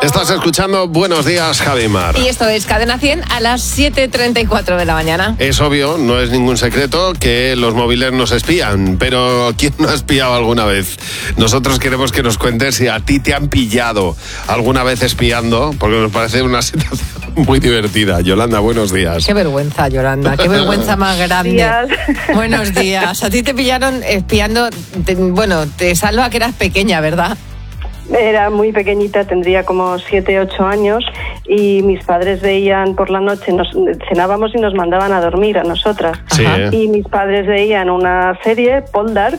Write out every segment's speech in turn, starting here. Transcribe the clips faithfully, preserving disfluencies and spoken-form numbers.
Estás escuchando Buenos Días, Javi Mar. Y esto es Cadena cien a las siete treinta y cuatro de la mañana. Es obvio, no es ningún secreto que los móviles nos espían, pero ¿quién no ha espiado alguna vez? Nosotros queremos que nos cuentes si a ti te han pillado alguna vez espiando, porque nos parece una situación muy divertida. Yolanda, buenos días. Qué vergüenza, Yolanda, qué vergüenza más grande. Días. Buenos días. A ti te pillaron espiando, te, bueno, te salva que eras pequeña, ¿verdad? Era muy pequeñita, tendría como siete, ocho años y mis padres veían por la noche, nos cenábamos y nos mandaban a dormir a nosotras. Sí, ¿eh? Y mis padres veían una serie, Poldark,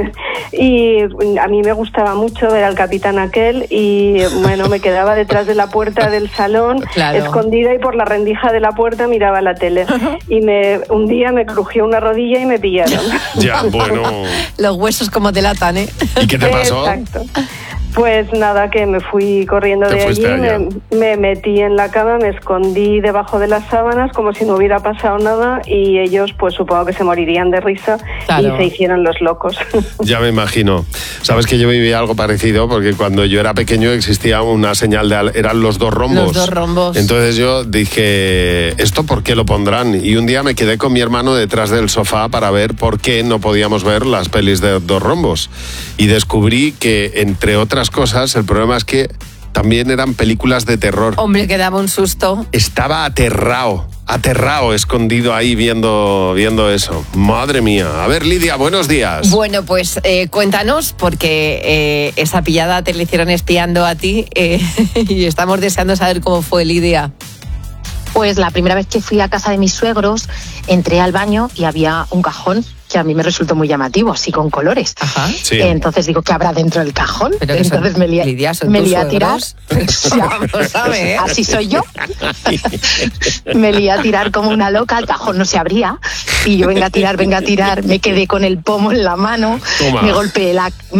y a mí me gustaba mucho ver al capitán aquel y bueno, me quedaba detrás de la puerta del salón, Claro. escondida, y por la rendija de la puerta miraba la tele. Y me un día me crujió una rodilla y me pillaron. Ya, bueno. Los huesos como te latan, ¿eh? ¿Y qué te pasó? Exacto. Pues nada, que me fui corriendo Te de allí, fuiste allá. me, me metí en la cama, me escondí debajo de las sábanas como si no hubiera pasado nada y ellos pues supongo que se morirían de risa. Claro. Y se hicieron los locos. Ya me imagino. Sabes que yo viví algo parecido porque cuando yo era pequeño existía una señal de... al- eran los dos rombos. Los dos rombos. Entonces yo dije, ¿esto por qué lo pondrán? Y un día me quedé con mi hermano detrás del sofá para ver por qué no podíamos ver las pelis de dos rombos. Y descubrí que, entre otras cosas, el problema es que también eran películas de terror. Hombre, que daba un susto. Estaba aterrado, aterrado, escondido ahí viendo, viendo eso. Madre mía. A ver, Lidia, buenos días. Bueno, pues eh, cuéntanos, porque eh, esa pillada te la hicieron espiando a ti eh, y estamos deseando saber cómo fue, Lidia. Pues la primera vez que fui a casa de mis suegros, entré al baño y había un cajón que a mí me resultó muy llamativo, así con colores. Ajá. Sí. Entonces digo, ¿qué habrá dentro del cajón? Pero que Entonces son- me lié, Lidia, ¿son me tus lié a tirar. suegros? Vamos a ver. Así soy yo. Me lié a tirar como una loca, el cajón no se abría y yo venga a tirar, venga a tirar, me quedé con el pomo en la mano, Toma. me golpeé la